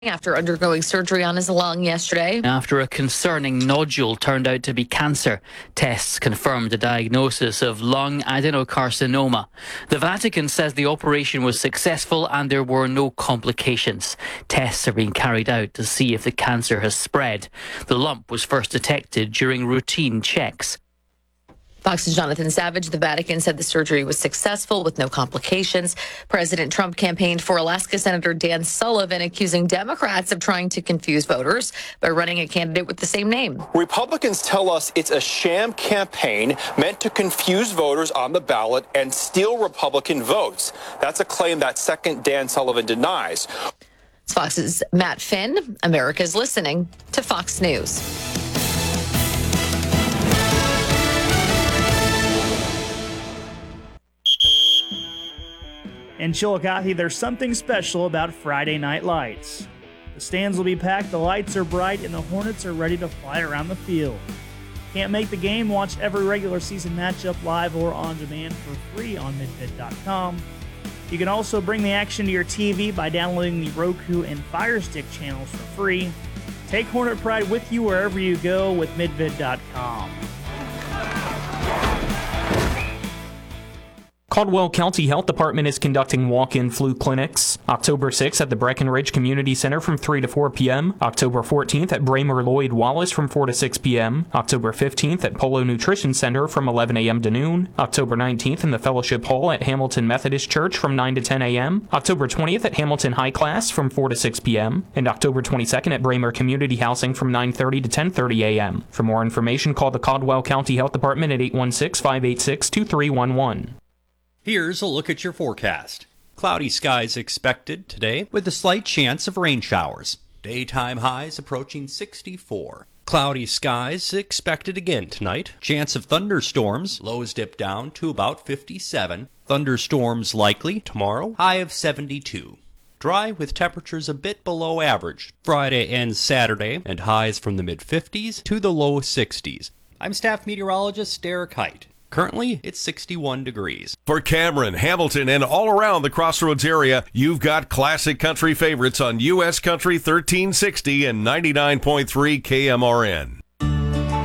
after undergoing surgery on his lung yesterday. After a concerning nodule turned out to be cancer, tests confirmed a diagnosis of lung adenocarcinoma. The Vatican says the operation was successful and there were no complications. Tests are being carried out to see if the cancer has spread. The lump was first detected during routine checks. Fox's Jonathan Savage. The Vatican said the surgery was successful with no complications. President Trump campaigned for Alaska Senator Dan Sullivan, accusing Democrats of trying to confuse voters by running a candidate with the same name. Republicans tell us it's a sham campaign meant to confuse voters on the ballot and steal Republican votes. That's a claim that second Dan Sullivan denies. It's Fox's Matt Finn. America's listening to Fox News. In Chillicothe, there's something special about Friday Night Lights. The stands will be packed, the lights are bright, and the Hornets are ready to fly around the field. Can't make the game? Watch every regular season matchup live or on demand for free on midfit.com. You can also bring the action to your TV by downloading the Roku and Fire Stick channels for free. Take Hornet Pride with you wherever you go with midfit.com. Caldwell County Health Department is conducting walk-in flu clinics October 6th at the Breckenridge Community Center from 3 to 4 p.m., October 14th at Bramer Lloyd Wallace from 4 to 6 p.m., October 15th at Polo Nutrition Center from 11 a.m. to noon, October 19th in the Fellowship Hall at Hamilton Methodist Church from 9 to 10 a.m., October 20th at Hamilton High Class from 4 to 6 p.m., and October 22nd at Bramer Community Housing from 9:30 to 10:30 a.m. For more information, call the Caldwell County Health Department at 816-586-2311. Here's a look at your forecast. Cloudy skies expected today with a slight chance of rain showers. Daytime highs approaching 64. Cloudy skies expected again tonight. Chance of thunderstorms. Lows dip down to about 57. Thunderstorms likely tomorrow. High of 72. Dry with temperatures a bit below average Friday and Saturday, and highs from the mid-50s to the low 60s. I'm staff meteorologist Derek Height. Currently, it's 61 degrees. For Cameron, Hamilton, and all around the Crossroads area, you've got classic country favorites on U.S. Country 1360 and 99.3 KMRN.